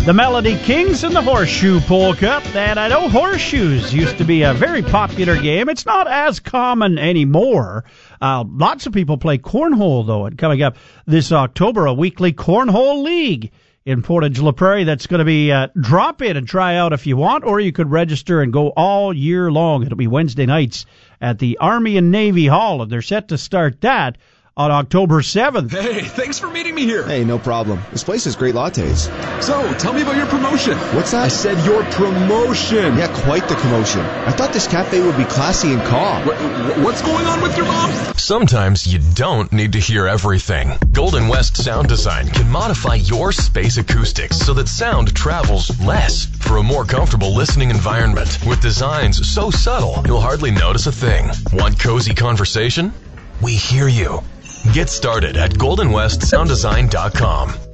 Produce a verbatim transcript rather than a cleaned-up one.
The Melody Kings and the Horseshoe Polka. And I know horseshoes used to be a very popular game. It's not as common anymore. Uh, lots of people play cornhole, though. And coming up this October, a weekly cornhole league in Portage La Prairie that's going to be uh, drop in and try out if you want, or you could register and go all year long. It'll be Wednesday nights at the Army and Navy Hall, and they're set to start that on October seventh. Hey, thanks for meeting me here. Hey, no problem. This place has great lattes. So, tell me about your promotion. What's that? I said your promotion. Yeah, quite the commotion. I thought this cafe would be classy and calm. What, what's going on with your mom? Sometimes you don't need to hear everything. Golden West Sound Design can modify your space acoustics so that sound travels less for a more comfortable listening environment. With designs so subtle, you'll hardly notice a thing. Want cozy conversation? We hear you. Get started at golden west sound design dot com.